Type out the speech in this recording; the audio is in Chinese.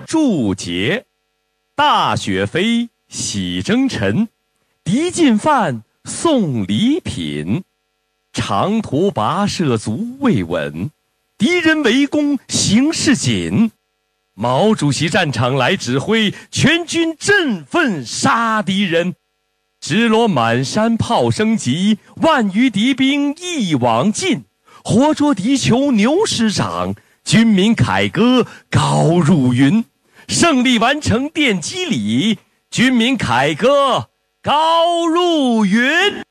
祝捷。大雪飞，喜征尘，敌进犯，送礼品。长途跋涉足未稳，敌人围攻形势紧。毛主席战场来指挥，全军振奋杀敌人。直落满山炮声急，万余敌兵一网尽。活捉敌酋牛师长，军民凯歌高入云。胜利完成奠基礼，军民凯歌高入云。